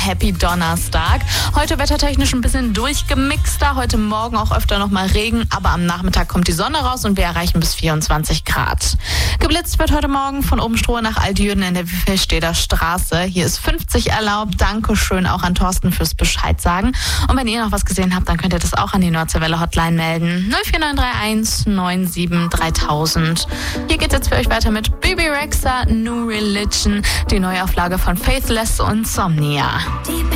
Happy Donnerstag. Heute wettertechnisch ein bisschen durchgemixter, heute Morgen auch öfter nochmal Regen, aber am Nachmittag kommt die Sonne raus und wir erreichen bis 24 Grad. Geblitzt wird heute Morgen von Obenstruhe nach Altjüden in der Wiffelsteder Straße. Hier ist 50 erlaubt. Dankeschön auch an Thorsten fürs Bescheid sagen. Und wenn ihr noch was gesehen habt, dann könnt ihr das auch an die Nordseewelle Hotline melden. 04931 97 3000. Hier geht's jetzt für euch weiter mit Bebe Rexha, New Religion, die Neuauflage von Faithless und Somnia.